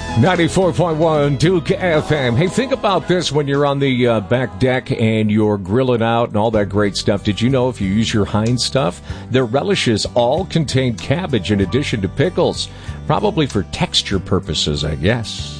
94.1 Duke FM. Hey, think about this when you're on the back deck and you're grilling out and all that great stuff. Did you know if you use your Heinz stuff, their relishes all contain cabbage in addition to pickles? Probably for texture purposes, I guess.